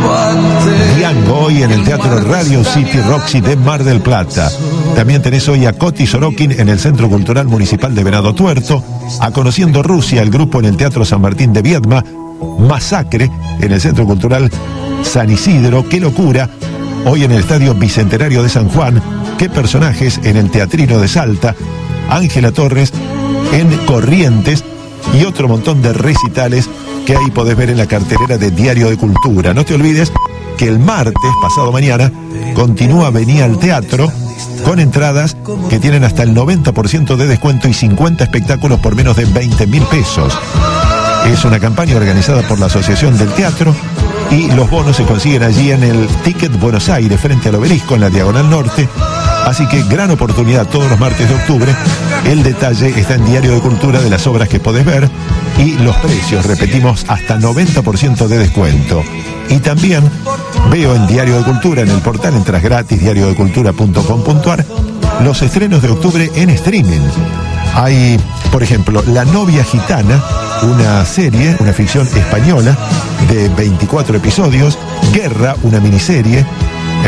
Diango hoy en el Teatro Radio City Roxy de Mar del Plata. También tenés hoy a Coti Sorokin en el Centro Cultural Municipal de Venado Tuerto, a Conociendo Rusia, el grupo en el Teatro San Martín de Viedma, Masacre en el Centro Cultural San Isidro, Qué Locura, hoy en el Estadio Bicentenario de San Juan, Qué Personajes en el Teatrino de Salta, Ángela Torres en Corrientes y otro montón de recitales que ahí podés ver en la cartelera de Diario de Cultura. No te olvides que el martes, pasado mañana, continúa Venía al Teatro con entradas que tienen hasta el 90% de descuento y 50 espectáculos por menos de 20.000 pesos. Es una campaña organizada por la Asociación del Teatro y los bonos se consiguen allí en el Ticket Buenos Aires, frente al Obelisco, en la Diagonal Norte. Así que gran oportunidad todos los martes de octubre. El detalle está en Diario de Cultura de las obras que podés ver y los precios, repetimos, hasta 90% de descuento. Y también veo en Diario de Cultura, en el portal, entras gratis, diariodecultura.com.ar, los estrenos de octubre en streaming. Hay, por ejemplo, La Novia Gitana, una serie, una ficción española de 24 episodios, Guerra, una miniserie,